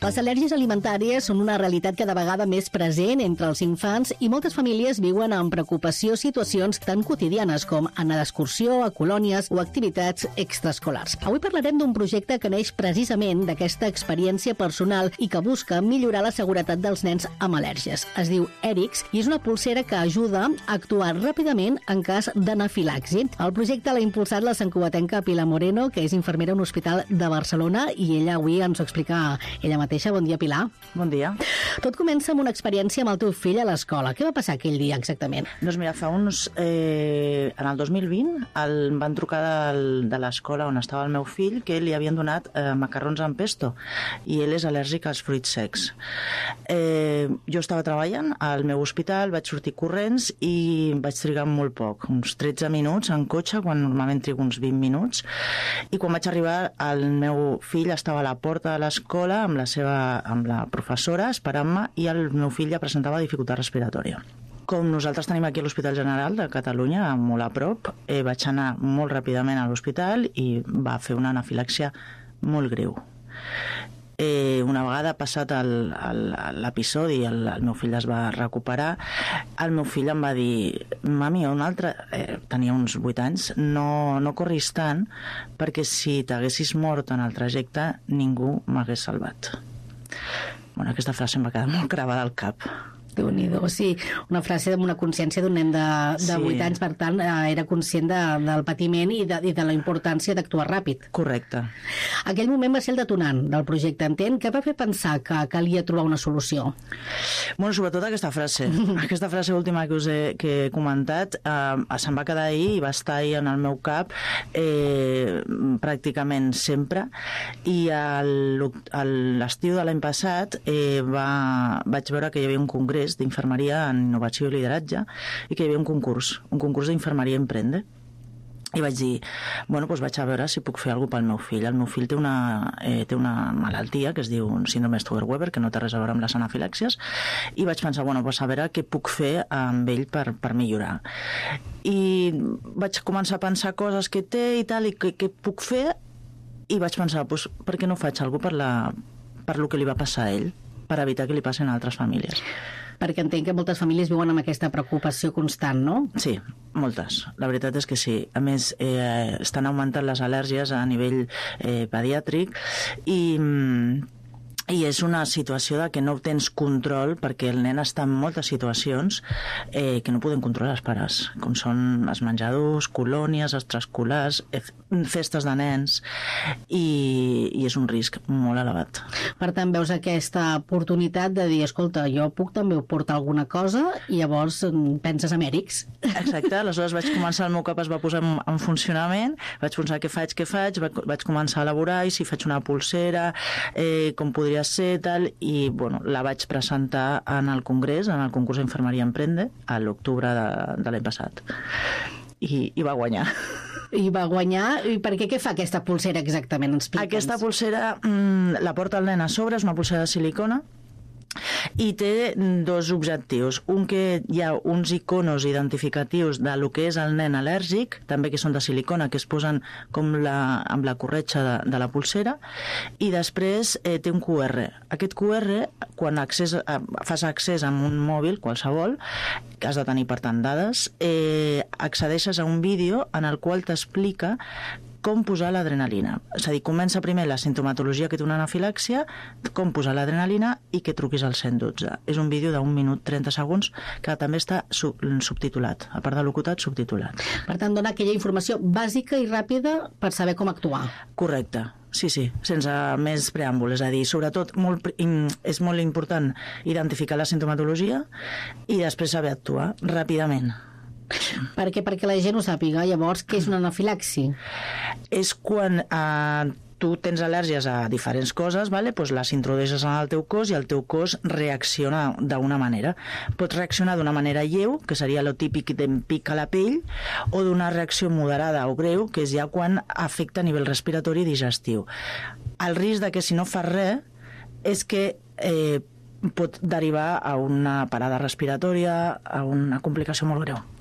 Les al·lèrgies alimentàries són una realitat cada vegada més present entre els infants i moltes famílies viuen amb preocupació situacions tan quotidianes com anar d'excursió, a colònies o activitats extraescolars. Avui parlarem d'un projecte que neix precisament d'aquesta experiència personal i que busca millorar la seguretat dels nens amb al·lèrgies. Es diu ERICS i és una pulsera que ajuda a actuar ràpidament en cas d'anafilaxi. El projecte l'ha impulsat la santcugatenca Pilar Moreno, que és infermera a un hospital de Barcelona, i ella avui ens ho explica ella mateixa. Bon dia, Pilar. Bon dia. Tot comença amb una experiència amb el teu fill a l'escola. Què va passar aquell dia exactament? Doncs mira, en el 2020 em van trucar de l'escola on estava el meu fill que li havien donat macarrons amb pesto i ell és al·lèrgic als fruits secs. Jo estava treballant al meu hospital, vaig sortir corrents i vaig trigar molt poc, uns 13 minuts en cotxe, quan normalment trigo uns 20 minuts, i quan vaig arribar el meu fill estava a la porta de l'escola amb la professora esperant-me i el meu fill ja presentava dificultat respiratòria. Com nosaltres tenim aquí a l'Hospital General de Catalunya, molt a prop, vaig anar molt ràpidament a l'hospital i va fer una anafilàxia molt greu. Una vegada passat l'episodi, el meu fill es va recuperar, el meu fill em va dir: mami, un altre, tenia uns 8 anys, no corris tant, perquè si t'haguessis mort en el trajecte ningú m'hagués salvat. Bueno, aquesta frase em va quedar molt gravada al cap. Déu-n'hi-do, sí, una frase amb una consciència d'un nen de 8 anys, per tant, era conscient del patiment i de la importància d'actuar ràpid. Correcte. Aquell moment va ser el detonant del projecte Entén. Què va fer pensar que calia trobar una solució? Bueno, sobretot aquesta frase. Aquesta frase última que he comentat se'm va quedar ahir i va estar ahir en el meu cap pràcticament sempre, i l'estiu de l'any passat vaig veure que hi havia un congrés d'infermeria en innovació i lideratge i que hi havia un concurs d'infermeria Emprende. I vaig dir, bueno, doncs vaig a veure si puc fer alguna cosa pel meu fill. El meu fill té una malaltia que es diu síndrome Stuber-Weber, que no té res a veure amb les anafilàxies, i vaig pensar, bueno, doncs a veure què puc fer amb ell per millorar. I vaig començar a pensar coses que té i tal, i què puc fer, i vaig pensar, doncs, per què no faig alguna cosa per lo que li va passar a ell, per evitar que li passin a altres famílies. Perquè entenc que moltes famílies viuen amb aquesta preocupació constant, no? Sí, moltes. La veritat és que sí. A més, estan augmentant les al·lèrgies a nivell pediàtric i és una situació de que no tens control, perquè el nen està en moltes situacions que no podem controlar els pares, com són els menjadors, colònies, extraescolars, festes de nens, i és un risc molt elevat. Per tant, veus aquesta oportunitat de dir, escolta, jo puc també portar alguna cosa, i llavors penses en ERICS. Exacte, aleshores vaig començar, el meu cap es va posar en funcionament, vaig pensar què faig, vaig començar a elaborar, i si faig una pulsera, com podria ser, tal, i bueno, la vaig presentar en el congrés, en el concurs d'Infermeria Emprende, a l'octubre de l'any passat. I va guanyar. I va guanyar. I per què fa aquesta pulsera exactament? Explica'ns. Aquesta pulsera la porta el nen a sobre, és una pulsera de silicona, i té dos objectius. Un, que hi ha uns iconos identificatius de lo que és el nen al·lèrgic, també que són de silicona, que es posen com amb la corretxa de la pulsera, i després té un QR. Aquest QR, quan fas accés amb un mòbil, qualsevol, que has de tenir, per tant, dades, accedeixes a un vídeo en el qual t'explica com posar l'adrenalina. És a dir, comença primer la sintomatologia que té una anafilàxia, com posar l'adrenalina i que truquis al 112. És un vídeo d'1 minut 30 segons que també està subtitulat, a part de locutat, subtitulat. Per tant, dona aquella informació bàsica i ràpida per saber com actuar. Correcte. Sí, sense més preàmbul. És a dir, sobretot és molt important identificar la sintomatologia i després saber actuar ràpidament. Perquè la gent ho sàpiga, llavors, què és una anafilaxi? És quan tu tens al·lèrgies a diferents coses, doncs les introdueixes en el teu cos i el teu cos reacciona d'una manera. Pot reaccionar d'una manera lleu, que seria lo típic d'en pica la pell, o d'una reacció moderada o greu, que és ja quan afecta a nivell respiratori i digestiu. El risc de que si no fas res és que pot derivar a una parada respiratòria, a una complicació molt greu.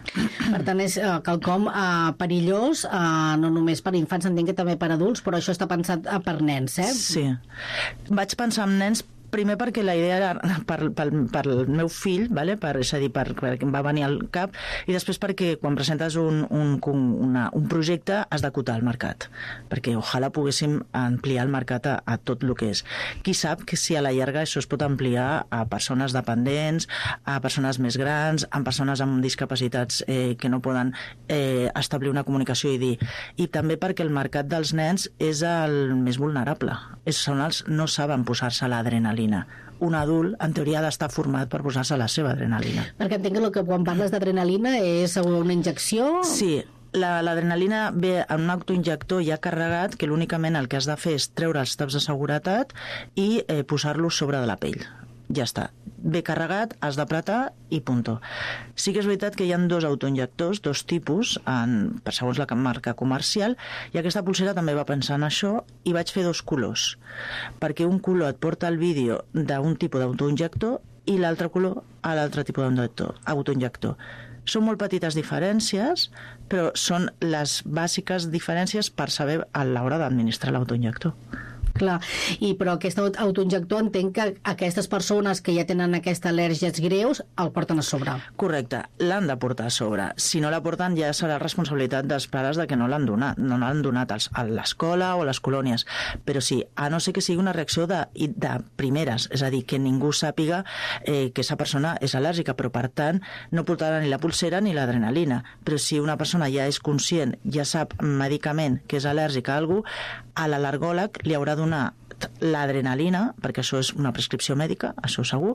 Per tant, és quelcom perillós, no només per infants, entenc que també per adults, però això està pensat per nens, eh? Sí. Vaig pensar en nens primer perquè la idea era pel meu fill, vale? És a dir, perquè em va venir al cap, i després perquè quan presentes un projecte has d'acotar el mercat, perquè ojalà poguéssim ampliar el mercat a tot el que és. Qui sap que si a la llarga això es pot ampliar a persones dependents, a persones més grans, a persones amb discapacitats que no poden establir una comunicació i dir. I també perquè el mercat dels nens és el més vulnerable. Són els no saben posar-se l'adrenalina. Un adult, en teoria, ha d'estar format per posar-se la seva adrenalina. Perquè entenc que quan parles d'adrenalina és una injecció? Sí, l'adrenalina ve en un autoinjector ja carregat, que únicament el que has de fer és treure els taps de seguretat i posar-los sobre de la pell. Ja està. Ve carregat, has d'apretar i punto. Sí que és veritat que hi ha dos autoinjectors, dos tipus, per segons la marca comercial, i aquesta pulsera també va pensar en això, i vaig fer dos colors, perquè un color et porta el vídeo d'un tipus d'autoinjector i l'altre color a l'altre tipus d'autoinjector. Són molt petites diferències, però són les bàsiques diferències per saber a l'hora d'administrar l'autoinjector. Clar, però aquest autoinjector entenc que aquestes persones que ja tenen aquestes al·lèrgies greus el porten a sobre. Correcte, l'han de portar a sobre. Si no la porten ja serà responsabilitat dels pares de que no l'han donat a l'escola o a les colònies. Però sí, a no ser que sigui una reacció de primeres, és a dir, que ningú sàpiga que aquesta persona és al·lèrgica, però per tant no portarà ni la pulsera ni l'adrenalina. Però si una persona ja és conscient, ja sap medicament que és al·lèrgica a algú, a l'al·lergòleg li haurà donat l'adrenalina, perquè això és una prescripció mèdica, això segur,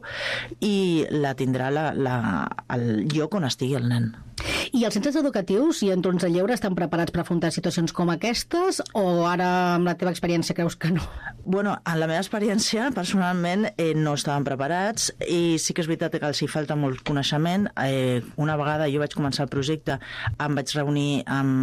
i la tindrà al lloc on estigui el nen. I els centres educatius i entorns de lleure estan preparats per afrontar situacions com aquestes o ara, amb la teva experiència, creus que no? Bueno, en la meva experiència, personalment, no estaven preparats i sí que és veritat que els hi falta molt coneixement. Una vegada jo vaig començar el projecte, em vaig reunir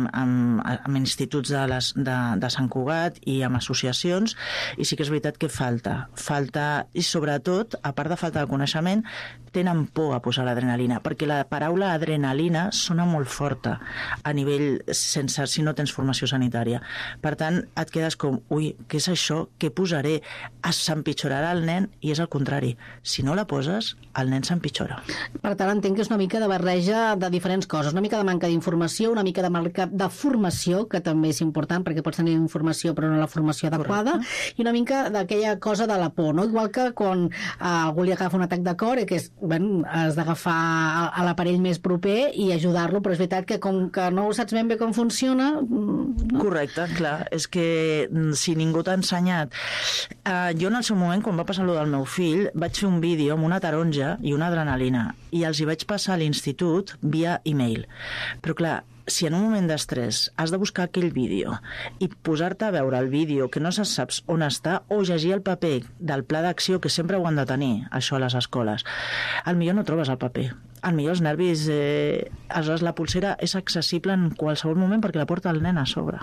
amb instituts de Sant Cugat i amb associacions i sí que és veritat que falta. I sobretot, a part de falta de coneixement, tenen por a posar l'adrenalina, perquè la paraula adrenalina sona molt forta a nivell si no tens formació sanitària. Per tant, et quedes com, ui, què és això? Què posaré? S'empitjorarà el nen? I és el contrari. Si no la poses, el nen s'empitjora. Per tant, entenc que és una mica de barreja de diferents coses. Una mica de manca d'informació, una mica de manca de formació, que també és important, perquè pots tenir informació però no la formació adequada, correcte, i una mica d'aquella cosa de la por, no? Igual que quan algú li agafa un atac de cor, que és, has d'agafar a l'aparell més proper i ajudar-lo, però és veritat que com que no saps ben bé com funciona... No? Correcte, clar. És que si ningú t'ha ensenyat... Jo en el seu moment, quan va passar allò del meu fill, vaig fer un vídeo amb una taronja i una adrenalina i els hi vaig passar a l'institut via e-mail. Però clar, si en un moment d'estrès has de buscar aquell vídeo i posar-te a veure el vídeo que no saps on està o llegir el paper del pla d'acció, que sempre ho han de tenir, això a les escoles, al millor no trobes el paper. Al millor els nervis... Aleshores, la pulsera és accessible en qualsevol moment perquè la porta el nen a sobre.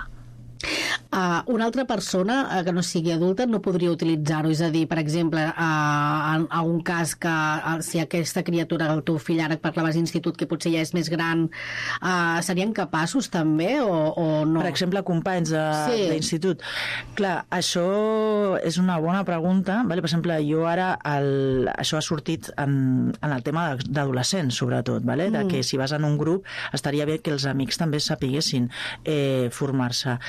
Una altra persona que no sigui adulta no podria utilitzar-ho, és a dir, per exemple, en un cas que si aquesta criatura, el teu fill, ara parlaves d'institut, que potser ja és més gran, serien capaços també o no? Per exemple, companys d'institut. Clar, això és una bona pregunta. Per exemple, jo ara, això ha sortit en el tema d'adolescents, sobretot, de que si vas en un grup estaria bé que els amics també sapiguessin formar-se.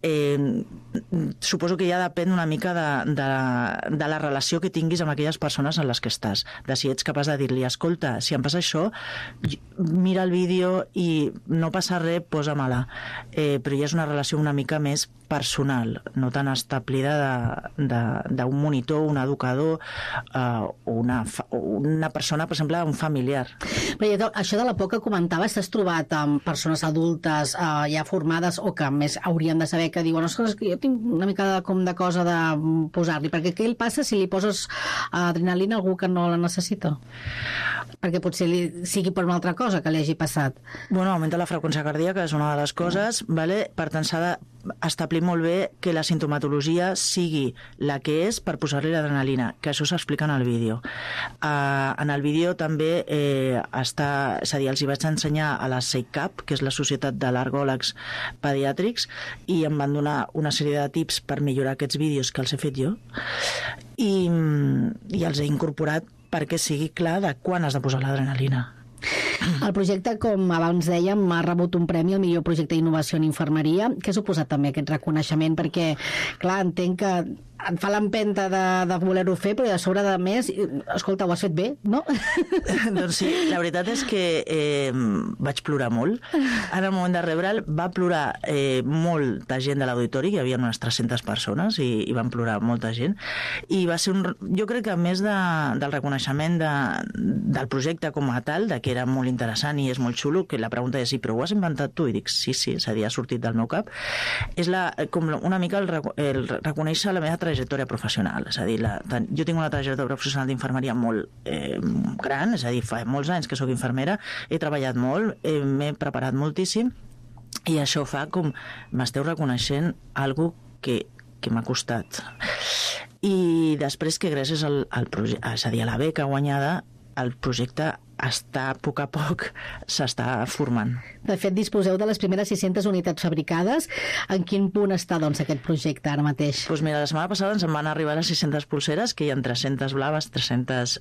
Suposo que ja depèn una mica de la relació que tinguis amb aquelles persones en les que estàs, de si ets capaç de dir-li, escolta, si em passa això, mira el vídeo i no passa res, posa-me-la. Però ja és una relació una mica més personal, no tan establida d'un monitor, un educador o una persona, per exemple, un familiar. Però això de la por que comentaves, t'has trobat amb persones adultes ja formades o que més haurien de saber, que diuen, ostres, jo tinc una mica de cosa de posar-li, perquè què li passa si li poses adrenalina a algú que no la necessita? Perquè potser sigui per una altra cosa que li hagi passat. Bueno, augmenta la freqüència cardíaca, és una de les coses, per tant s'ha de establir molt bé que la sintomatologia sigui la que és per posar-li l'adrenalina, que això s'explica en el vídeo. En el vídeo també està, és a dir, els hi vaig ensenyar a la SEICAP, que és la Societat d'Al·lergòlegs Pediàtrics, i em van donar una sèrie de tips per millorar aquests vídeos que els he fet jo, i els he incorporat perquè sigui clar de quan has de posar l'adrenalina. El projecte, com abans dèiem, ha rebut un premi al millor projecte d'innovació en infermeria. Què ha suposat també aquest reconeixement? Perquè, clar, entenc que et fa l'empenta de voler-ho fer, però a sobre de més, escolta, ho has fet bé, no? Doncs sí, la veritat és que vaig plorar molt. En el moment de rebre'l va plorar molta gent de l'auditori, hi havia unes 300 persones i van plorar molta gent, i va ser jo crec que a més del reconeixement del projecte com a tal, de que era molt interessant i és molt xulo, que la pregunta és, sí, però ho has inventat tu? I dic, sí, és a dir, ha sortit del meu cap. És com una mica el reconèixer la meva trajectòria professional. És a dir, jo tinc una trajectòria professional d'infermeria molt gran, és a dir, fa molts anys que sóc infermera, he treballat molt, m'he preparat moltíssim, i això fa com m'esteu reconeixent algo que m'ha costat. I després que gràcies al projecte, és a dir, a la beca guanyada, el projecte a poc a poc s'està formant. De fet, disposeu de les primeres 600 unitats fabricades. En quin punt està, doncs, aquest projecte ara mateix? Doncs mira, la setmana passada ens en van arribar les 600 pulseres, que hi ha 300 blaves, 300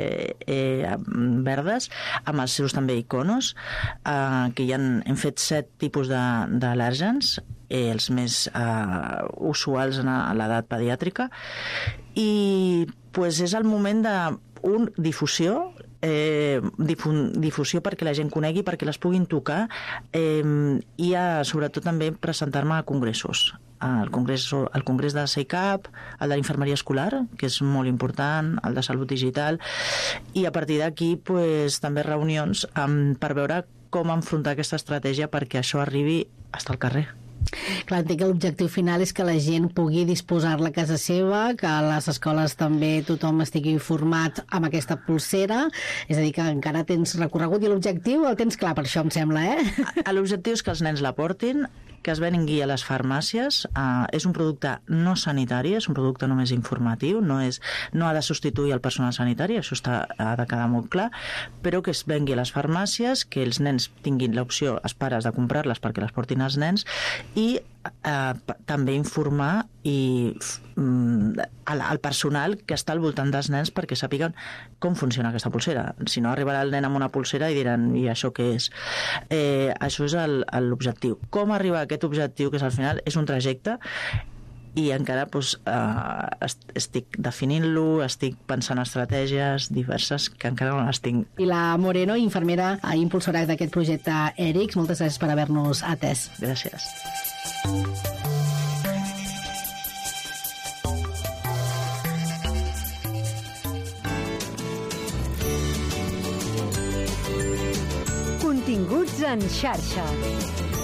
verdes, amb els seus també iconos, que hem fet 7 tipus d'al·lèrgens, els més usuals a l'edat pediàtrica, i pues, és el moment de difusió, difusió perquè la gent conegui, perquè les puguin tocar, i sobretot també presentar-me a congressos. El congrés de la SEICAP, el de l'infermeria escolar, que és molt important, el de salut digital, i a partir d'aquí pues, també reunions per veure com enfrontar aquesta estratègia perquè això arribi fins al carrer. Clar, entenc que l'objectiu final és que la gent pugui disposar-la a casa seva, que a les escoles també tothom estigui format amb aquesta pulsera, és a dir, que encara tens recorregut, i l'objectiu el tens clar, per això em sembla, L'objectiu és que els nens la portin, que es vengui a les farmàcies. És un producte no sanitari, és un producte només informatiu, no ha de substituir el personal sanitari, això ha de quedar molt clar, però que es vengui a les farmàcies, que els nens tinguin l'opció, els pares, de comprar-les perquè les portin els nens, i també informar al personal que està al voltant dels nens perquè sàpiguen com funciona aquesta pulsera. Si no, arribarà el nen amb una pulsera i diran, i això què és? Això és l'objectiu. Com arribar a aquest objectiu, que és al final és un trajecte, i encara estic definint-lo, estic pensant estratègies diverses que encara no les tinc. Pilar Moreno, infermera i impulsora d'aquest projecte ERICS, moltes gràcies per haver-nos atès. Gràcies. Continguts en xarxa.